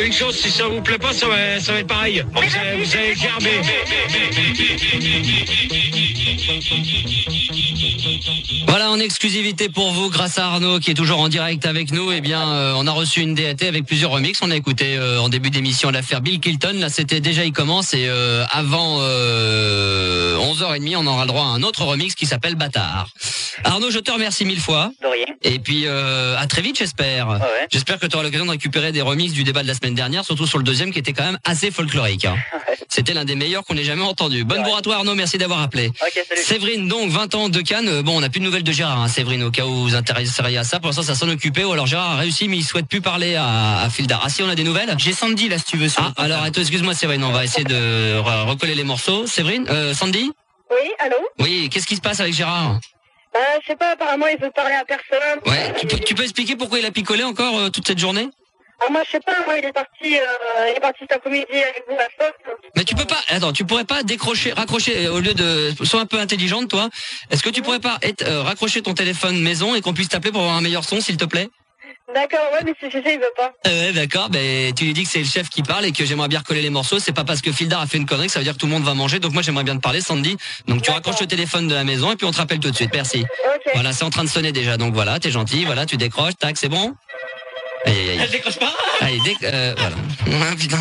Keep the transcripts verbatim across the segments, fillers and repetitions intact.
Une chose, si ça vous plaît pas, ça va, ça va être pareil. Vous allez, vous allez gerber. Voilà, en exclusivité pour vous, grâce à Arnaud qui est toujours en direct avec nous. Eh bien, euh, on a reçu une D A T avec plusieurs remixes. On a écouté euh, en début d'émission l'affaire Bill Clinton. Là, c'était déjà il commence et euh, avant euh, onze heures trente, on aura le droit à un autre remix qui s'appelle Bâtard. Arnaud, je te remercie mille fois. De rien. Et puis euh, à très vite, j'espère. Ah ouais. J'espère que tu auras l'occasion de récupérer des remixes du débat de la semaine dernière, surtout sur le deuxième qui était quand même assez folklorique. Hein. Ouais. C'était l'un des meilleurs qu'on ait jamais entendu. Bonne bourre à toi Arnaud, merci d'avoir appelé. Ok, salut. Séverine, donc vingt ans de Cannes. Bon, on n'a plus de nouvelles de Gérard, hein, Séverine, au cas où vous vous intéresseriez à ça. Pour l'instant, ça s'en occupait. Ou alors Gérard a réussi, mais il souhaite plus parler à, à Fildar. Ah si, on a des nouvelles. J'ai Sandy là si tu veux. Ah, alors attends, excuse-moi Séverine, on va essayer de re- recoller les morceaux. Séverine, euh, Sandy. Oui, allô? Oui, qu'est-ce qui se passe avec Gérard? Bah, je sais pas, apparemment, il veut parler à personne. Ouais, tu peux, tu peux expliquer pourquoi il a picolé encore euh, toute cette journée? Ah, moi, je sais pas, moi, il est parti, euh, il est parti cet après-midi avec vous à Fox. Mais tu peux pas, attends, tu pourrais pas décrocher, raccrocher, euh, au lieu de, sois un peu intelligente, toi. Est-ce que tu pourrais pas être, euh, raccrocher ton téléphone maison et qu'on puisse t'appeler pour avoir un meilleur son, s'il te plaît? D'accord, ouais, mais si je sais, il veut pas. Euh, ouais, d'accord, ben, tu lui dis que c'est le chef qui parle et que j'aimerais bien recoller les morceaux. C'est pas parce que Fildar a fait une connerie que ça veut dire que tout le monde va manger. Donc moi, j'aimerais bien te parler, Sandy. Donc tu D'accord. raccroches le téléphone de la maison et puis on te rappelle tout de suite. Merci. Ok. Voilà, c'est en train de sonner déjà. Donc voilà, t'es gentil. Voilà, tu décroches. Tac, c'est bon? Aïe, aïe, aïe. Elle décroche pas. Allez, déc- euh, voilà. Ah, putain.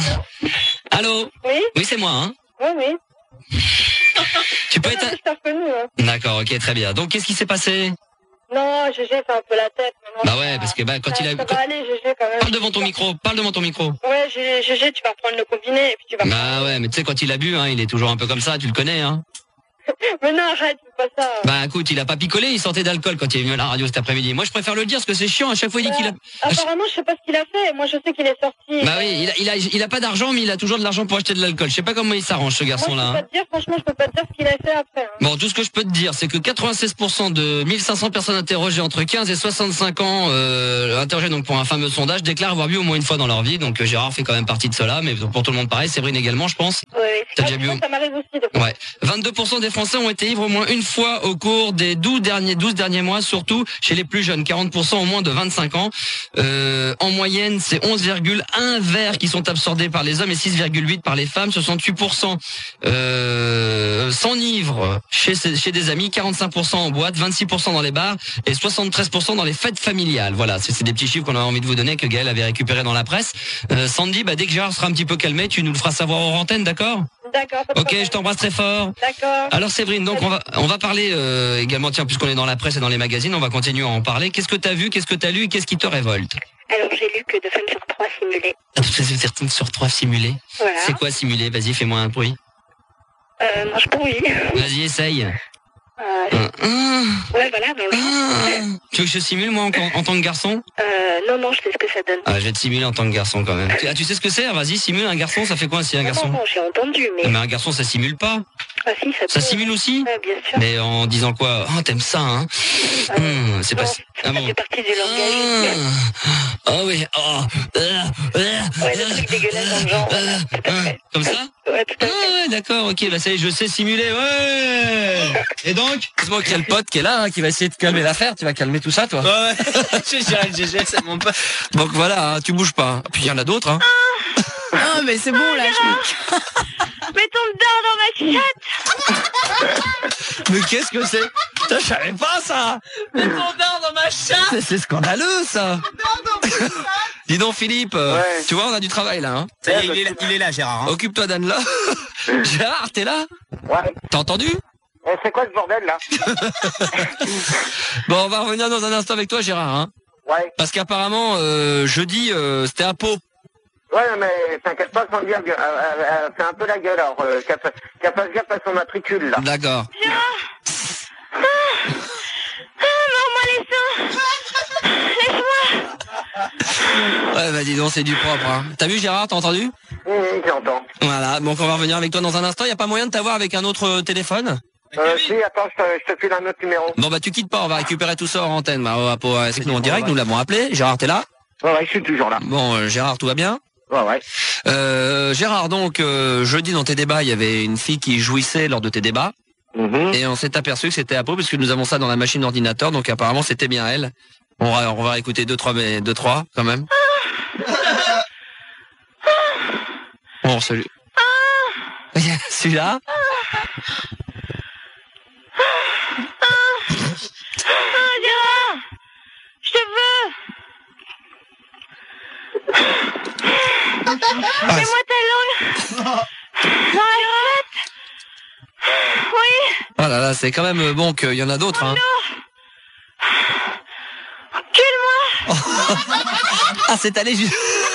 Allô? Oui? Oui, c'est moi, hein. Oui, oui. Tu peux Ouais, être... je t'ai reconnu, hein. D'accord, ok, très bien. Donc qu'est-ce qui s'est passé? Non, G G fait un peu la tête. mais Bah non, ouais, ça- parce que bah, quand ça- il a... Ça quand- va aller, G G, quand même. Parle devant ton micro, parle devant ton micro. Ouais, G G, tu vas reprendre le combiné et puis tu vas... Bah ouais, mais tu sais, quand il a bu, hein, il est toujours un peu comme ça, tu le connais, hein. Mais non, arrête, fais pas ça. Bah écoute, il a pas picolé, il sortait d'alcool quand il est venu à la radio cet après-midi. Moi je préfère le dire parce que c'est chiant, à chaque fois il dit qu'il a... Apparemment, je sais pas ce qu'il a fait. Moi, je sais qu'il est sorti. Bah oui, il a, il a, il a pas d'argent mais il a toujours de l'argent pour acheter de l'alcool. Je sais pas comment il s'arrange ce Moi, garçon je là. peux pas te dire, franchement, je peux pas te dire ce qu'il a fait après. hein. Bon, tout ce que je peux te dire, c'est que quatre-vingt-seize pour cent de mille cinq cents personnes interrogées entre quinze et soixante-cinq ans, euh, interrogées donc pour un fameux sondage, déclarent avoir bu au moins une fois dans leur vie. Donc euh, Gérard fait quand même partie de cela, mais pour tout le monde pareil, Séverine également, je pense. Ouais, T'as Ah, déjà bu moi, au- ça m'arrive aussi. De... Ouais. vingt-deux pour cent des Français ont été ivres au moins une fois au cours des douze derniers, douze derniers mois, surtout chez les plus jeunes. quarante pour cent au moins de vingt-cinq ans. Euh, en moyenne, c'est onze virgule un verres qui sont absorbés par les hommes et six virgule huit par les femmes. soixante-huit pour cent euh, s'enivrent chez, chez des amis, quarante-cinq pour cent en boîte, vingt-six pour cent dans les bars et soixante-treize pour cent dans les fêtes familiales. Voilà, c'est c'est des petits chiffres qu'on a envie de vous donner, que Gaël avait récupéré dans la presse. Euh, Sandy, bah, dès que Gérard sera un petit peu calmé, tu nous le feras savoir hors antenne, d'accord? D'accord. pas de Ok, problème. je t'embrasse très fort. D'accord. Alors Séverine, donc on va on va parler euh, également, tiens, puisqu'on est dans la presse et dans les magazines, on va continuer à en parler. Qu'est-ce que t'as vu, qu'est-ce que t'as lu et qu'est-ce qui te révolte? Alors, j'ai lu que deux femmes sur trois simulaient. Ah, toutes ces certaines sur trois simulés. Voilà. C'est quoi simuler? Vas-y, fais-moi un bruit. Euh, moi, je pourris. Vas-y, essaye. Euh, Un, un, ouais, voilà, dans le un. Tu veux que je simule moi en, en tant que garçon? Euh, non, non, je sais ce que ça donne. Ah, je vais te simuler en tant que garçon quand même. Tu- Ah, tu sais ce que c'est? Vas-y, simule un garçon, ça fait quoi si un Non, garçon? non, j'ai entendu, mais... Mais un garçon, ça simule pas. Ah si, ça Ça peut. simule aussi? Ouais, bien sûr. Mais en disant quoi? Oh, t'aimes ça, hein? Euh, Hum, c'est pas... non, Ah ça bon? fait partie du langage. Ah oh, oui. Oh. Euh, euh, Ouais, le truc dégueulasse dans le genre, voilà, tout à euh, fait. Comme ça? Ouais, tout Ah à fait. ouais, d'accord, ok, bah ça y est, je sais simuler, ouais. Et donc? C'est moi qui a le pote qui est là, hein, qui va essayer de calmer l'affaire. Tu vas calmer tout ça, toi? Ouais. J'ai Gérald G G, c'est mon pote. Donc voilà, hein, tu bouges pas. hein. Puis il y en a d'autres, hein. Ah, mais c'est bon, là. je- Mets ton dedans dans ma chatte. Mais qu'est-ce que c'est? Putain, je savais pas ça. Mets ton dard dans ma chatte. C'est- C'est scandaleux, ça. Dis donc, Philippe, euh, Ouais. tu vois, on a du travail là, hein. Ça y est, il est là, il est là Gérard. Hein. Occupe-toi d'Anne-là. Gérard, t'es là? Ouais. T'as entendu? Eh, c'est quoi ce bordel là? Bon, on va revenir dans un instant avec toi, Gérard, hein. Ouais. Parce qu'apparemment, euh, jeudi, euh, c'était à Pau. Ouais, mais t'inquiète pas, Sandy, elle, elle, elle, elle fait un peu la gueule, alors euh, qu'elle fa- qu'elle fasse gaffe à son matricule là. D'accord. Moi, les seins. Laisse-moi. Ouais, bah dis donc, c'est du propre, hein. T'as vu, Gérard, t'as entendu? Oui, oui, j'entends. Voilà, donc on va revenir avec toi dans un instant. Y a pas moyen de t'avoir avec un autre euh, téléphone? Euh, si, attends, je te, je te file un autre numéro. Bon, bah tu quittes pas, on va récupérer tout ça en antenne. Bah, à Pau, euh, c'est que nous en direct, nous l'avons appelé. Gérard, t'es là? Ouais, ouais, je suis toujours là. Bon, euh, Gérard, tout va bien? Ouais, ouais. Euh, Gérard, donc, euh, jeudi dans tes débats, il y avait une fille qui jouissait lors de tes débats. Mhm. Et on s'est aperçu que c'était à Pau, puisque nous avons ça dans la machine d'ordinateur, donc apparemment c'était bien elle. On va, on va écouter deux, trois, mais deux, trois, quand même. Bon, celui. Ah celui-là. Ah, Gérard, je te veux. Mets-moi ta langue dans la tête. Oui. Oh là là, c'est quand même bon qu'il y en a d'autres. Hein. Encule-moi. Ah, c'est allé jusque...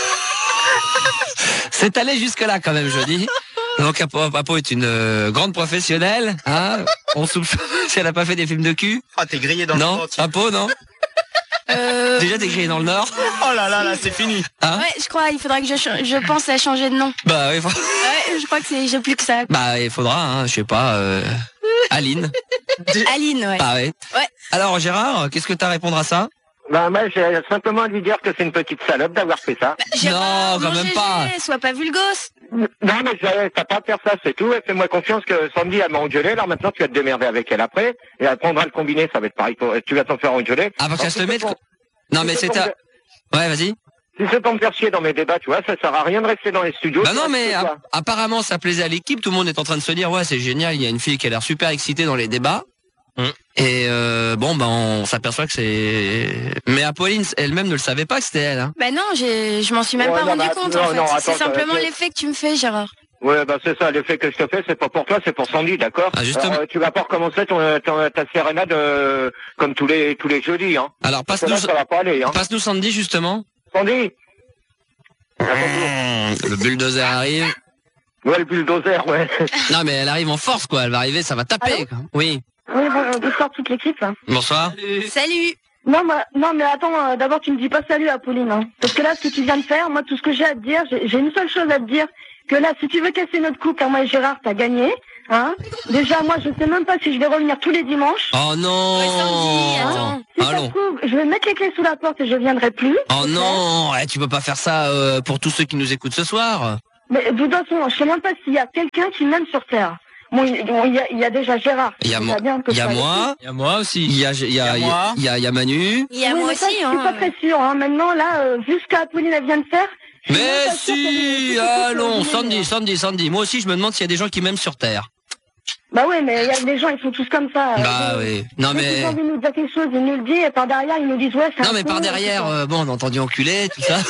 c'est allé jusque-là quand même, je dis. Donc Apo, Apo est une euh, grande professionnelle. Hein. On soupçonne si elle a pas fait des films de cul. Ah, t'es grillé dans non, le entier. Apo, non. Euh... Déjà t'es grillé dans le Nord. Oh là là, là, c'est fini. Hein Ouais, je crois, il faudra que je, ch- je pense à changer de nom. bah oui. Faut... Ouais, je crois que c'est, j'ai plus que ça. Bah il faudra, hein, je sais pas. Euh... Aline. Aline, ouais. Bah ouais. Ouais. Alors Gérard, qu'est-ce que t'as à répondre à ça? Bah, moi, j'ai simplement à lui dire que c'est une petite salope d'avoir fait ça. Gérard, Non, quand mon même G G, pas. Sois pas vulgos. Non, mais j'ai- t'as pas à faire ça, c'est tout. Et fais-moi confiance que Sandy, elle m'a engueulé. Alors maintenant, tu vas te démerder avec elle après. Et elle prendra le combiné, ça va être pareil. Pour... Tu vas t'en faire engueuler. Ah, parce qu'elle se le met. Pour... Non mais c'est ta. Ouais, vas-y. Si c'est pour me faire chier dans mes débats, tu vois, ça sert à rien de rester dans les studios. Bah Tu non, vois, mais c'est a- quoi. apparemment ça plaisait à l'équipe. Tout le monde est en train de se dire ouais, c'est génial. Il y a une fille qui a l'air super excitée dans les débats. Hum. Et euh, bon, bah on s'aperçoit que c'est. Mais Apolline elle-même ne le savait pas que c'était elle. Hein. Bah non, j'ai, je m'en suis même Ouais, pas non, rendu bah, compte non, en fait. non, c'est attends, simplement ça- l'effet que tu me fais, Gérard. Ouais, bah c'est ça, l'effet que je te fais, c'est pas pour toi, c'est pour Sandy, d'accord. Ah, justement. Alors, euh, tu vas pas recommencer ton, ton, ta sérénade euh, comme tous les tous les jeudis, hein. Alors Parce que passe-nous, là, ça va pas aller, hein. passe-nous Sandy justement. Sandy. Le bulldozer arrive. Ouais, le bulldozer, ouais. Non mais elle arrive en force quoi. Elle va arriver, ça va taper. Quoi. Oui. Oui, bon, bonsoir toute l'équipe. Bonsoir. Salut. Non, bah, non, mais attends, euh, d'abord tu me dis pas salut à Pauline, hein. Parce que là, ce que tu viens de faire, moi, tout ce que j'ai à te dire, j'ai j'ai une seule chose à te dire, que là, si tu veux casser notre couple, car moi et Gérard, t'as gagné, hein. Déjà, moi, je sais même pas si je vais revenir tous les dimanches. Oh non. Ouais, Sandy, attends. Si ça Allons. se trouve, je vais mettre les clés sous la porte et je viendrai plus. Oh non. Eh, tu peux pas faire ça euh, pour tous ceux qui nous écoutent ce soir. Mais de toute façon, je sais même pas s'il y a quelqu'un qui m'aime sur Terre. Bon, il bon, il y, a, il y a déjà Gérard. Il y a C'est moi. déjà bien que Il y a ça aille. moi. Il y a moi aussi. Il y a, il y a, Il y a moi. il y a, il y a Manu. Il y a Oui, moi mais ça, aussi, je suis hein. pas très sûre, hein. Maintenant, là, euh, vu ce qu'Apolline elle vient de faire. je suis Mais même pas sûre qu'elle si, ait- allons, qu'elle ait- Sandy, Sandy, Sandy. Moi aussi, je me demande s'il y a des gens qui m'aiment sur Terre. Bah oui, mais il y a des gens, ils sont tous comme ça. Bah Euh, oui. Non dès mais, qu'ils ont envie de nous dire quelque chose, ils nous le disent, et par derrière, ils nous disent, ouais, c'est non un mais con, par et derrière, tout ça. euh, bon, on a entendu enculé, tout ça.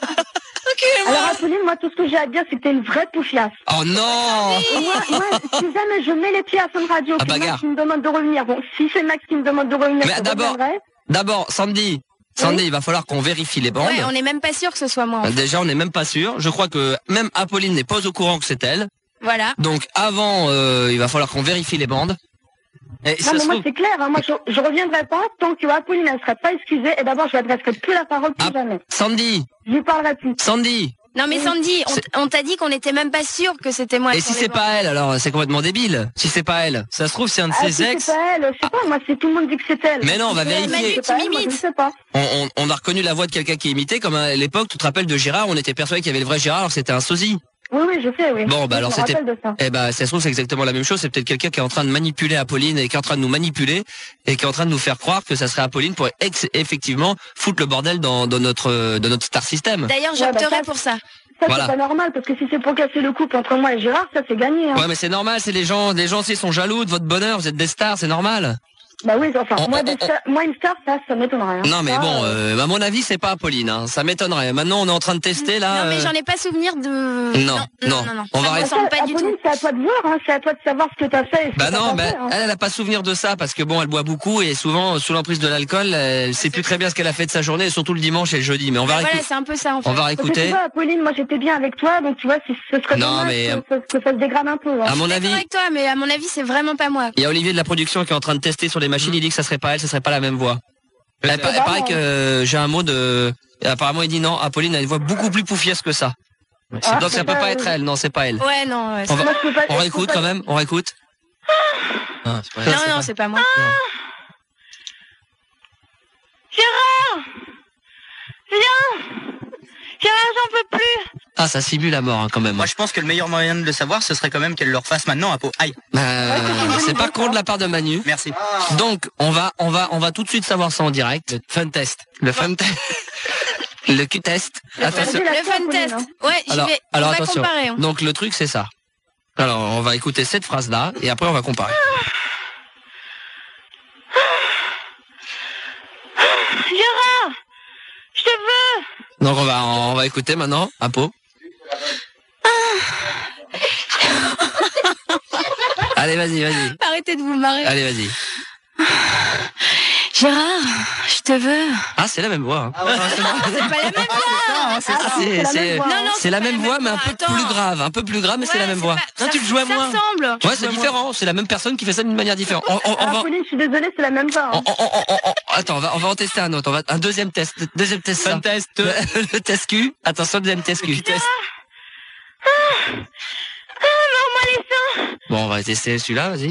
Alors, Apolline, moi, tout ce que j'ai à dire, c'est que t'es une vraie poufiasse. Oh non. Et moi, moi, si jamais je mets les pieds à Fun Radio, Ah, que bagarre. Max qui me demande de revenir, bon, si c'est Max qui me demande de revenir, Mais je d'abord- reviendrai. D'abord, Sandy, Sandy, il va falloir qu'on vérifie les bandes. Ouais, on n'est même pas sûr que ce soit moi. en fait. Déjà, on n'est même pas sûr. Je crois que même Apolline n'est pas au courant que c'est elle. Voilà. Donc avant, euh, il va falloir qu'on vérifie les bandes. Et Non, ça mais se moi, trouve... c'est clair, hein. Moi, je, je reviendrai pas tant que Apolline, elle serait pas excusée, et d'abord, je lui adresserai plus la parole, plus Ah. jamais. Sandy, Je lui parlerai plus. Sandy. Non mais Oui. Sandy, on, C'est- t- on t'a dit qu'on n'était même pas sûr que c'était moi. Et sur si les c'est bancs. pas elle, alors c'est complètement débile. Si c'est pas elle. Ça se trouve, c'est un de Ah, ses si ex. c'est pas elle, je sais pas, moi, c'est tout le monde dit que c'est elle. Mais non, on va Si c'est elle, vérifier. c'est pas Manu, elle, moi, tu je ne sais pas. On, on, on a reconnu la voix de quelqu'un qui imitait, comme à l'époque, tu te rappelles de Gérard, on était persuadé qu'il y avait le vrai Gérard alors que c'était un sosie. Oui, oui, je sais, oui. Bon, bah Oui, alors je me c'était- rappelle de ça. Eh ben, ça se trouve, c'est exactement la même chose. C'est peut-être quelqu'un qui est en train de manipuler Apolline et qui est en train de nous manipuler et qui est en train de nous faire croire que ça serait Apolline pour ex- effectivement foutre le bordel dans, dans notre, dans notre star system. D'ailleurs, Ouais, bah, j'opterais ça- pour ça. Ça, Voilà. c'est pas normal, parce que si c'est pour casser le couple entre moi et Gérard, ça, c'est gagné, hein. Ouais, mais c'est normal, c'est les gens, les gens aussi sont jaloux de votre bonheur, vous êtes des stars, c'est normal. Bah oui, enfin, On- moi, on- des on- stars- moi, une star, ça, ça m'étonnerait. hein. Non, mais Ça, bon, euh, euh, à mon avis, c'est pas Apolline, hein. Ça m'étonnerait. Maintenant, on est en train de tester, là. Non mais euh, j'en ai pas souvenir de. Non, non. non, non. On va Ça me arrêter. ressemble pas du Apolline, tout. c'est à toi de voir, hein. C'est à toi de savoir ce que t'as fait et ce Bah que t'as non, pas bah, fait, hein. elle, elle a pas souvenir de ça parce que bon, elle boit beaucoup et souvent sous l'emprise de l'alcool, elle sait plus très bien ce qu'elle a fait de sa journée, et surtout le dimanche et le jeudi. Mais on va Bah, voilà, réécouter. c'est un peu ça en fait. On va Parce que tu réécouter. vois, Apolline, moi, j'étais bien avec toi, donc tu vois, si ce serait Non, dommage mais, que, que ça se dégrade un peu, hein. À mon Je suis avis, d'accord avec toi, mais à mon avis, c'est vraiment pas moi. il y a Olivier de la production qui est en train de tester sur les machines. Il dit que ça serait pas elle, ça serait pas la même voix. Il Peut-être. paraît paraît que euh, j'ai un mot de. Et apparemment, il dit non. Apolline a une voix beaucoup plus poufiasse que ça. Ah, Donc ça c'est peut pas- pas être elle. Non, c'est pas elle. Ouais, non. Ouais, On va- Moi, je peux pas- On je peux réécoute pas- quand même. On réécoute. Ah, c'est pas- non, non, c'est pas moi. Gérard! Viens! Gérard, j'en peux plus! Ah, ça simule la mort hein, quand même. Moi, je pense que le meilleur moyen de le savoir, ce serait quand même qu'elle le refasse maintenant à peau. Aïe. Euh, c'est pas con de la part de Manu. Merci. Donc, on va, on va, on va tout de suite savoir ça en direct. Le fun test. Le fun test. Le Q-test. Le fun, Attention. le fun test. Ouais, j'y Alors, vais. alors on va attention. comparer. hein. Donc le truc c'est ça. Alors on va écouter cette phrase-là et après on va comparer. Gérard, je te veux. Donc on va on va écouter maintenant Apo. Allez vas-y vas-y. Arrêtez de vous marrer. Allez vas-y. Gérard, je te veux. Ah c'est la même voix. Hein. C'est pas la même voix. Ah, C'est c'est la c'est- même voix. Non, non, c'est la pas même voix mais un peu Attends. plus grave, un peu plus grave mais c'est Ouais, la même voix. pas- Non ça- tu le joues à Ça moi. ressemble. Ouais c'est différent, c'est la même personne qui fait ça d'une manière différente. On, on, on Ah, va Pauline, je suis désolée, c'est la même voix. on, hein. on, on, on- on- attends, on va, on va en tester un autre. On va, un deuxième test. Deuxième test. Fun ça. test. Le, le test Q. Attention, deuxième test Q. Bon, on va tester celui-là, vas-y.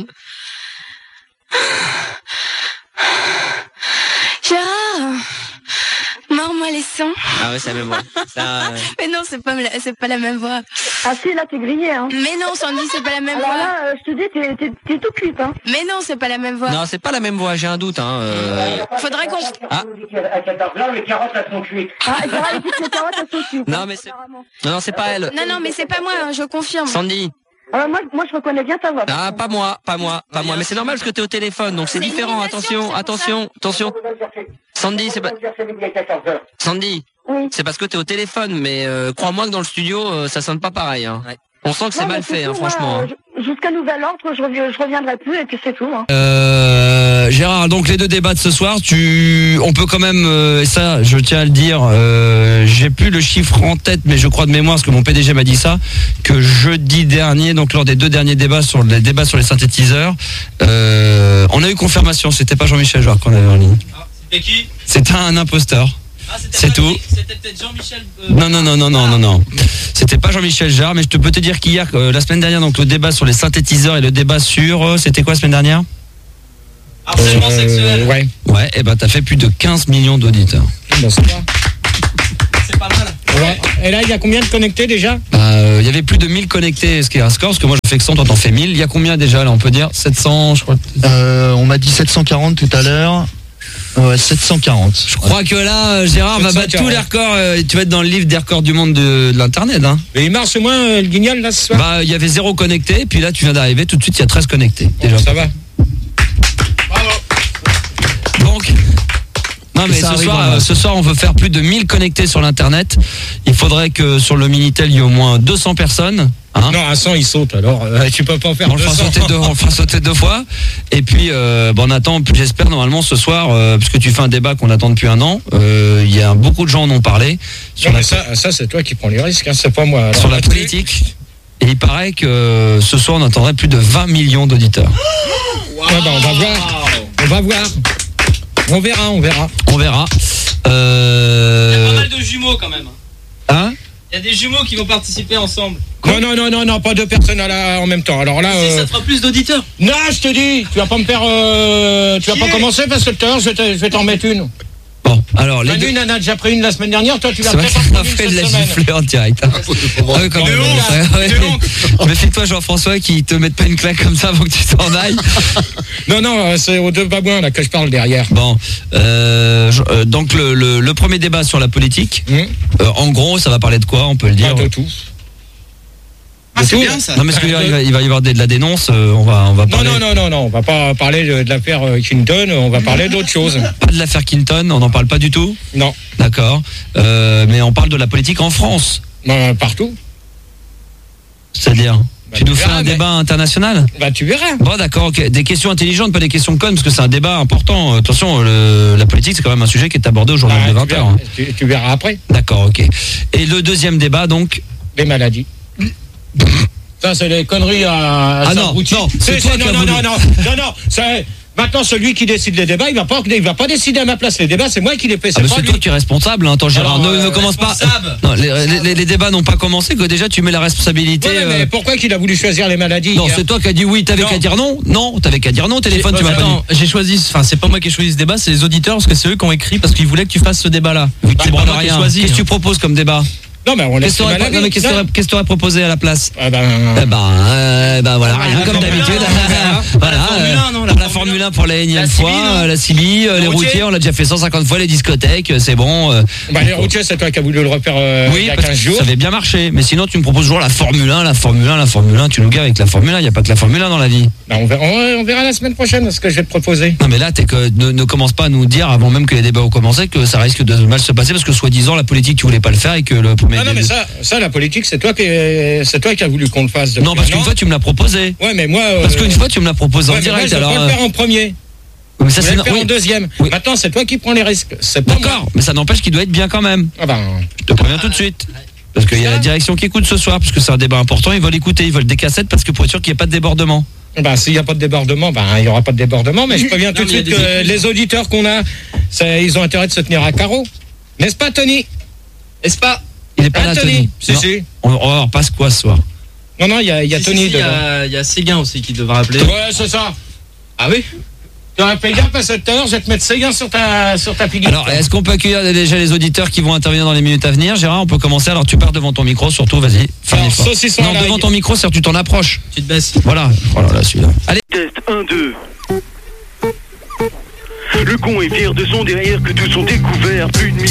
Gérard, mords-moi les sangs. Ah ouais, c'est la même voix. Ça, euh, Mais non, c'est pas, la- c'est pas la même voix. Ah si, là, t'es grillé. Hein. Mais non, Sandy, c'est pas la même Alors voix. là, euh, je te dis, t'es, t'es, t'es tout cuite. Hein. Mais non, c'est pas la même voix. Non, c'est pas la même voix, j'ai un doute. Hein. euh. Faudrait qu'on... Ah. À quatorze heures, les carottes, elles sont cuites. Ah, Gérard, il dit que les carottes, elles sont cuites. Non, hein, mais c'est- apparemment. Non, non, c'est pas elle. Non, non, mais c'est pas moi, hein, je confirme. Sandy. Ah, moi, moi, je reconnais bien ta voix. Ah, pas moi, pas moi, pas moi. Mais c'est normal parce que t'es au téléphone, donc c'est C'est une différent. imitation, Attention, c'est pour attention, attention. Sandy, c'est pas. Sandy, Oui. c'est parce que t'es au téléphone, mais euh, crois-moi que dans le studio, euh, ça sonne pas pareil. Hein. On sent que c'est Non, mal mais fait, tout, hein, moi, franchement. euh, hein. je- Jusqu'à nouvel ordre, je, reviens, je reviendrai plus et puis c'est tout. Hein. Euh, Gérard, donc les deux débats de ce soir, tu, on peut quand même, euh, et ça, je tiens à le dire, euh, j'ai plus le chiffre en tête, mais je crois de mémoire, parce que mon P D G m'a dit ça, que jeudi dernier, donc lors des deux derniers débats sur les débats sur les synthétiseurs, euh, on a eu confirmation, c'était pas Jean-Michel Jarre qu'on avait en ligne. C'était qui? C'était un imposteur. Ah, c'était C'est pas tout. lui, C'était peut-être Jean-Michel. euh, Non, non, non, non, non, non, non. C'était pas Jean-Michel Jarre, mais je te peux te dire qu'hier, euh, la semaine dernière, donc le débat sur les synthétiseurs et le débat sur, euh, c'était quoi la semaine dernière? Harcèlement sexuel. Ouais. Ouais, et ben t'as fait plus de quinze millions d'auditeurs. Bon, ça va. C'est pas mal. Ouais. Et là, il y a combien de connectés déjà? Il euh, y avait plus de mille connectés, ce qui est un score, parce que moi je fais que cent, toi t'en fais mille. Il y a combien déjà là, on peut dire sept cents, je crois. Euh, on m'a dit sept cent quarante tout à l'heure. Ouais, sept cent quarante. Je crois que là, euh, Gérard va battre tous les records. euh, tu vas être dans le livre des records du monde de, de l'internet. Hein. Et il marche au moins euh, le guignol là ce soir? Bah, il y avait zéro connecté, puis là tu viens d'arriver, tout de suite il y a treize connectés. Déjà. Ça va. Donc, non mais ça ce arrive soir, en euh, masse. ce soir on veut faire plus de mille connectés sur l'internet. Il faudrait que sur le Minitel il y ait au moins deux cents personnes. Hein. Non, à cent il saute alors. Euh, tu peux pas en faire On le fera deux cents. sauter deux, on le fera sauter deux fois. Et puis, euh, bon, on attend, j'espère normalement ce soir, euh, puisque tu fais un débat qu'on attend depuis un an, euh, il y a beaucoup de gens en ont parlé sur Non, la, mais ça, ça c'est toi qui prends les risques, hein, c'est pas moi. Alors, sur la là-dessus, politique. Et il paraît que euh, ce soir on attendrait plus de vingt millions d'auditeurs. Ah bah, on va voir. On va voir. On verra, on verra. On verra. Il y a Euh... pas mal de jumeaux quand même. Hein? Il y a des jumeaux qui vont participer ensemble. Non, non, non, non, non, pas deux personnes à la, en même temps. Alors là, Si, euh, ça te fera plus d'auditeurs. non, je te dis, tu vas pas me faire, euh, tu vas pas commencer parce que tout à l'heure, je vais te- je vais t'en mettre une. Bon, alors les Manu, deux... il en a déjà pris une la semaine dernière, toi tu vas C'est vrai peut-être en qu'on a prendre une fait de cette la semaine. gifler en direct. Hein. Ah oui, quand même. Ouais, ouais. Méfie-toi Jean-François qui te mette pas une claque comme ça avant que tu t'en ailles. Non, non, euh, c'est aux deux babouins là que je parle derrière. Bon, euh, je- euh, donc le, le, le premier débat sur la politique, Hum, euh, en gros ça va parler de quoi, on peut le dire? pas de tout. Ah, De c'est tout. bien ça. Non mais parce qu'il va, il va- il va y avoir des- de la dénonce, euh, on va on va Non, parler non, non, non, non, on va pas parler de, de l'affaire euh, Clinton, on va parler d'autre chose. pas de l'affaire Clinton, on n'en parle pas du tout. Non, D'accord. Euh, mais on parle de la politique en France, non, partout. c'est-à-dire Bah, tu nous tu fais verras, un mais- débat international? Bah tu verras. Bon d'accord, ok. Des questions intelligentes, pas des questions connes, parce que c'est un débat important. Euh, Attention, le- la politique c'est quand même un sujet qui est abordé au journal Ah, de tu vingt verras, heures. hein. tu, tu verras après, D'accord, ok. Et le deuxième débat donc. les maladies. Ça, c'est les conneries à, à Ah non, s'abrutir. non, c'est toi qui non, as non, voulu. non, non, non, non, c'est- maintenant, celui qui décide les débats, il va pas, il va pas décider à ma place. Les débats, c'est moi qui les fais. Ah C'est bah pas c'est lui. toi qui es responsable, hein. Attends Gérard, Alors, ne, euh, ne commence pas. responsable. Non, les, les- les- les débats n'ont pas commencé, que déjà tu mets la responsabilité. Ouais, mais euh, pourquoi qu'il a voulu choisir les maladies Non, hier c'est toi qui as dit oui, t'avais Non. qu'à dire non. Non, t'avais qu'à dire non, téléphone, tu m'as pas dit. Attends, j'ai choisi, enfin c'est pas moi qui ai choisi ce débat, c'est les auditeurs parce que c'est eux qui ont écrit parce qu'ils voulaient que tu fasses ce débat-là. Oui, Bah, tu pas branles moi qui ai rien. choisi. Qu'est-ce que tu proposes comme débat? Non, mais on laisse Qu'est-ce que t'aurais- mal à non, mais vie. qu'est-ce que t'aurais- qu'est-ce que t'aurais proposé à la place? Ah ben, Eh ben, euh, ben voilà, rien comme d'habitude. Voilà, La Formule un, non, euh, la la Formule un pour la énième La fois, Cibi, non euh, la Cibi, euh, les routier. routiers, on l'a déjà fait cent cinquante fois, les discothèques, euh, c'est bon. euh, bah, les routiers, c'est toi qui as voulu le refaire euh, il Oui, y a parce que quinze jours. ça avait bien marché. Mais sinon, tu me proposes toujours la Formule un, la Formule un, la Formule un. Tu nous gars avec la Formule un, il n'y a pas que la Formule un dans la vie. Bah, on, verra, on, on verra la semaine prochaine ce que je vais te proposer. Non, mais là, t'es que, ne, ne commence pas à nous dire, avant même que les débats ont commencé, que ça risque de mal se passer, parce que soi-disant, la politique, tu voulais pas le faire et que le premier. Ah non, mais ça, ça, la politique, c'est toi qui, c'est toi qui as voulu qu'on le fasse. Non, parce qu'une fois, tu me l'as proposé. Ouais, mais moi. euh, Parce qu'une fois, tu me l'as proposé ouais, en mais moi, direct. je vais alors. pas euh, le faire en premier. mais ça, Je c'est vais le faire oui. en deuxième. Oui. Maintenant, c'est toi qui prends les risques. C'est pas moi. D'accord, mais ça n'empêche qu'il doit être bien quand même. Ah ben, Je te préviens tout de suite. Parce qu'il y a la direction qui écoute ce soir, parce que c'est un débat important, ils veulent écouter, ils veulent des cassettes parce que pour être sûr qu'il n'y ait pas de débordement. ben, s'il n'y a pas de débordement, ben, il n'y aura pas de débordement. Mais je préviens tout de mais il y a suite des que équipes. les auditeurs qu'on a, ça, ils ont intérêt de se tenir à carreau. N'est-ce pas, Tony? Est-ce pas? Il est pas Hein, là, Tony Tony. Si, Non. si. On, on va voir passe quoi ce soir. Non, non, il y a, il y a Si, Tony si, si, Il y dedans. a, il y a Séguin aussi qui devra appeler. Ouais, c'est ça. Ah oui? Tu aurais fait gaffe à cette heure, je vais te mettre Séguin sur ta, sur ta figure. Alors, est-ce qu'on peut accueillir déjà les auditeurs qui vont intervenir dans les minutes à venir? Gérard, on peut commencer. Alors, tu pars devant ton micro, surtout, vas-y. Fais un Alors, effort. saucisson Non, à la devant rigueur. ton micro, c'est-à-dire tu t'en approches. Tu te baisses. Voilà. Oh là là, celui-là. Allez. Test un deux. Le con est fier de son derrière que tous sont découverts. Plus de